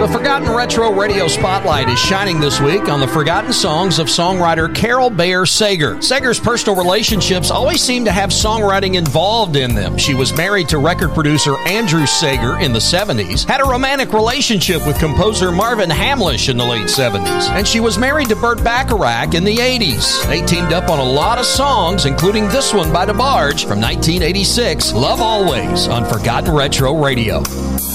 The Forgotten Retro Radio Spotlight is shining this week on the forgotten songs of songwriter Carol Bayer Sager. Sager's personal relationships always seem to have songwriting involved in them. She was married to record producer Andrew Sager in the 70s, had a romantic relationship with composer Marvin Hamlisch in the late 70s, and she was married to Burt Bacharach in the 80s. They teamed up on a lot of songs, including this one by DeBarge from 1986, Love Always, on Forgotten Retro Radio.